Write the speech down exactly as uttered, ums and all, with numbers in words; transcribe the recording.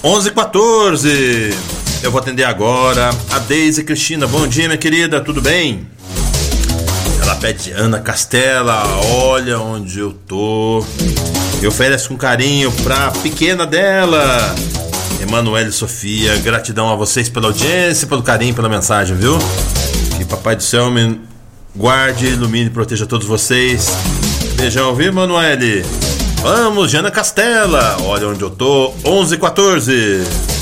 onze e quatorze. Eu vou atender agora a Deise Cristina. Bom dia, minha querida, tudo bem? Ela pede Ana Castela, olha onde eu tô. E oferece com carinho pra pequena dela, Emanuele Sofia. Gratidão a vocês pela audiência, pelo carinho, pela mensagem, viu? Que Papai do Céu me guarde, ilumine e proteja todos vocês. Beijão, viu, Emanuele? Vamos, Ana Castela, olha onde eu tô. onze e quatorze.